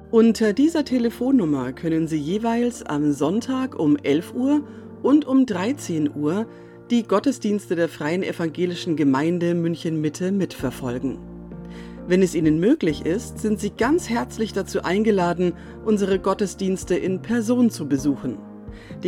Unter dieser Telefonnummer können Sie jeweils am Sonntag um 11 Uhr und um 13 Uhr die Gottesdienste der Freien Evangelischen Gemeinde München-Mitte mitverfolgen. Wenn es Ihnen möglich ist, sind Sie ganz herzlich dazu eingeladen, unsere Gottesdienste in Person zu besuchen.